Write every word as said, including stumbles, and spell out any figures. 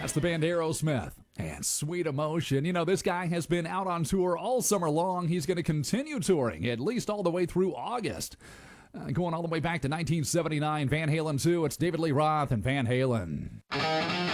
That's the band Aerosmith and Sweet Emotion. You know, this guy has been out on tour all summer long. He's going to continue touring at least all the way through August. Uh, going all the way back to nineteen seventy-nine, Van Halen two. It's David Lee Roth and Van Halen.